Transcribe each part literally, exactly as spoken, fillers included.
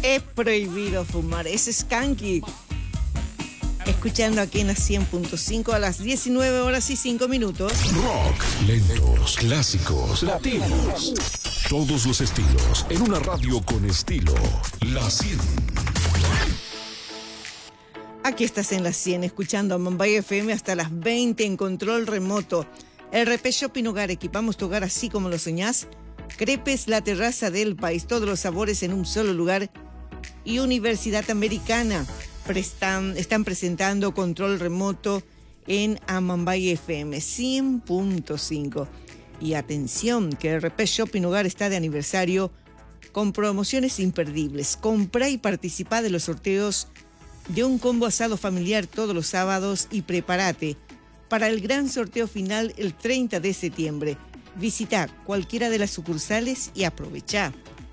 Es prohibido fumar, es Skanky. Escuchando aquí en la cien punto cinco a las diecinueve horas y cinco minutos. Rock, lentos, clásicos, latinos. Todos los estilos en una radio con estilo. La cien. Aquí estás en la cien, escuchando a Mumbai F M hasta las veinte en control remoto. R P Shopping Hogar, equipamos tu hogar así como lo soñás. Crepes, la terraza del país, todos los sabores en un solo lugar. Y Universidad Americana prestan, están presentando control remoto en Amambay F M cien punto cinco. Y atención, que R P Shopping Hogar está de aniversario con promociones imperdibles. Compra y participa de los sorteos de un combo asado familiar todos los sábados y prepárate para el gran sorteo final el treinta de septiembre. Visita cualquiera de las sucursales y aprovecha.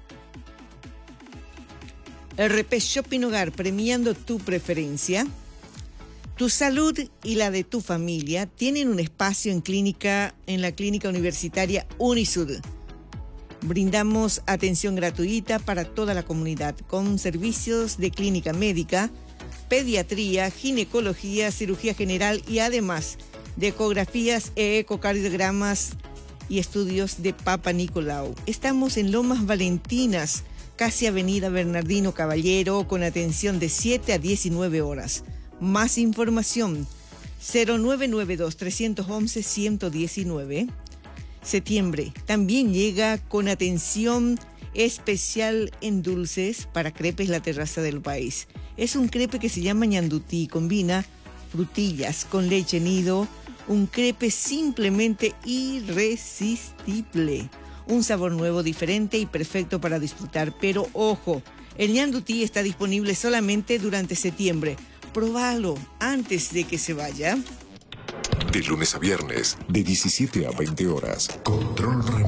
R P Shopping Hogar, premiando tu preferencia. Tu salud y la de tu familia tienen un espacio en clínica, en la clínica universitaria Unisud. Brindamos atención gratuita para toda la comunidad con servicios de clínica médica, pediatría, ginecología, cirugía general y además de ecografías e ecocardiogramas y estudios de Papa Nicolau. Estamos en Lomas Valentinas, casi Avenida Bernardino Caballero, con atención de siete a diecinueve horas. Más información, cero nueve nueve dos, tres once, uno uno nueve. Septiembre también llega con atención especial en dulces para Crepes La Terraza del País. Es un crepe que se llama ñandutí, combina frutillas con leche nido, un crepe simplemente irresistible. Un sabor nuevo, diferente y perfecto para disfrutar. Pero ojo, el ñandutí está disponible solamente durante septiembre. Probalo antes de que se vaya. De lunes a viernes, de diecisiete a veinte horas. Control remoto.